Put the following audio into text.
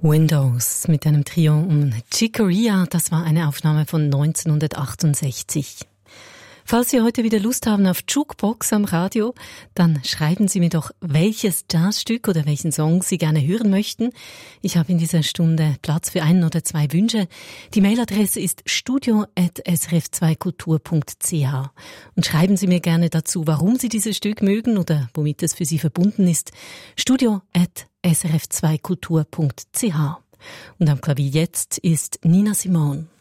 Windows mit einem Trio um Chicoria, das war eine Aufnahme von 1968. Falls Sie heute wieder Lust haben auf Jukebox am Radio, dann schreiben Sie mir doch, welches Jazzstück oder welchen Song Sie gerne hören möchten. Ich habe in dieser Stunde Platz für 1 oder 2 Wünsche. Die Mailadresse ist studio@srf2kultur.ch und schreiben Sie mir gerne dazu, warum Sie dieses Stück mögen oder womit es für Sie verbunden ist. studio@srf2kultur.ch. Und am Klavier jetzt ist Nina Simone.